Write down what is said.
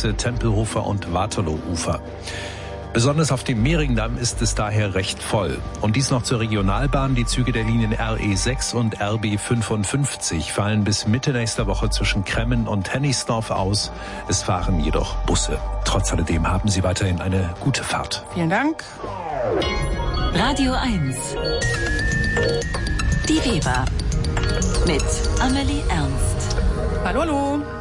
Straße, Tempelhofer und Waterloo-Ufer. Besonders auf dem Mehringdamm ist es daher recht voll. Und dies noch zur Regionalbahn. Die Züge der Linien RE6 und RB55 fallen bis Mitte nächster Woche zwischen Kremmen und Hennigsdorf aus. Es fahren jedoch Busse. Trotz alledem haben Sie weiterhin eine gute Fahrt. Vielen Dank. Radio 1. Die Weber mit Amelie Ernst. Hallo, hallo.